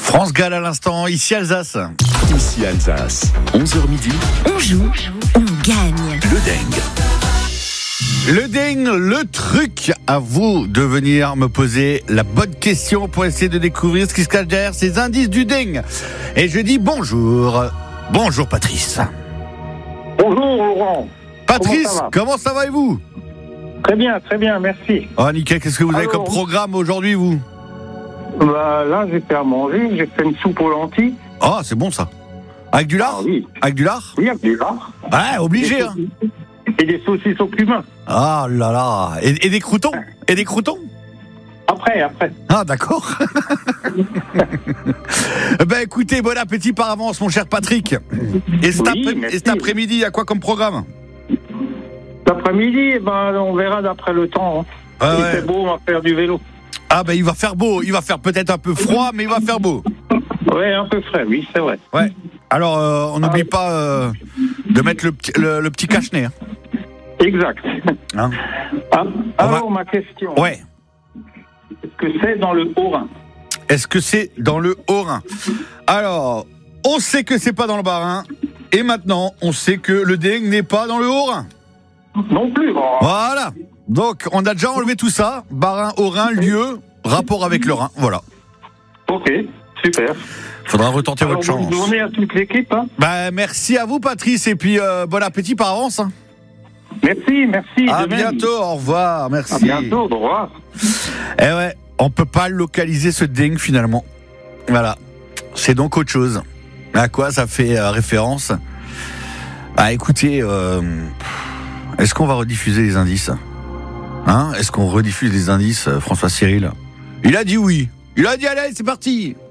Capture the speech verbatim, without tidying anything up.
France Gall à l'instant, ici Alsace. Ici Alsace, onze heures midi. On joue, on gagne. Le dingue. Le ding, le truc, à vous de venir me poser la bonne question pour essayer de découvrir ce qui se cache derrière ces indices du ding. Et je dis bonjour. Bonjour Patrice. Bonjour Laurent. Patrice, Comment ça va comment ça va et vous? Très bien, très bien, merci. Oh nickel, qu'est-ce que vous avez Alors, comme programme aujourd'hui vous? Bah, là, j'ai fait à manger, j'ai fait une soupe aux lentilles. Oh, c'est bon ça. Avec du lard? Ah oui, Avec du lard? oui, avec du lard. Ouais, obligé hein. Et des saucisses au cumin. Ah là là. Et, et des croutons? Et des croutons? Après, après. Ah d'accord. Ben écoutez, bon appétit par avance mon cher Patrick. Et cet, Oui, après- merci. et cet après-midi, il y a quoi comme programme? Cet après-midi, ben, on verra d'après le temps. Hein. Ah Il ouais. fait beau, on va faire du vélo. Ah ben il va faire beau, il va faire peut-être un peu froid, mais il va faire beau. Ouais, un peu frais, oui, c'est vrai. Ouais. Alors euh, on n'oublie pas euh, de mettre le, petit- le, le petit cache-nez. Hein. Exact. Hein Ah, On alors, va- ma question. Ouais. Est-ce que c'est dans le Haut-Rhin? Est-ce que c'est dans le Haut-Rhin? Alors, on sait que c'est pas dans le Bas-Rhin. Et maintenant, on sait que le ding n'est pas dans le Haut-Rhin. Non plus. Oh. Voilà. Donc, on a déjà enlevé tout ça. Bas-Rhin, Haut-Rhin, lieu, rapport avec le Rhin. Voilà. Ok, super. Faudra retenter Alors, votre chance. bonne journée à toute l'équipe. Hein. Bah, merci à vous, Patrice. Et puis, euh, bon appétit par avance. Hein. Merci, merci. À de même. bientôt. Au revoir. Merci. À bientôt, au revoir. Eh ouais, on peut pas localiser ce ding finalement. Voilà. C'est donc autre chose. À quoi ça fait euh, référence? Ah, écoutez, euh, est-ce qu'on va rediffuser les indices? Hein? Est-ce qu'on rediffuse les indices, euh, François Cyril? Il a dit oui. Il a dit allez, c'est parti.